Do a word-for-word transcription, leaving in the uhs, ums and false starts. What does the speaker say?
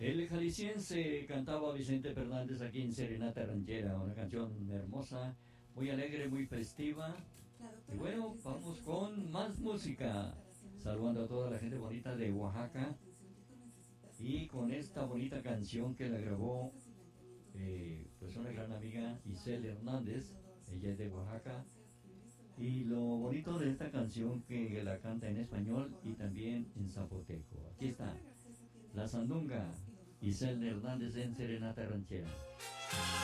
El jalisciense cantaba Vicente Fernández aquí en Serenata Ranchera, una canción hermosa, muy alegre, muy festiva. Y bueno, vamos con más música, saludando a toda la gente bonita de Oaxaca y con esta bonita canción que la grabó eh, pues una gran amiga, Isel Hernández, ella es de Oaxaca. Y lo bonito de esta canción que la canta en español y también en zapoteco. Aquí está, La Sandunga, Isel Hernández en Serenata Ranchera.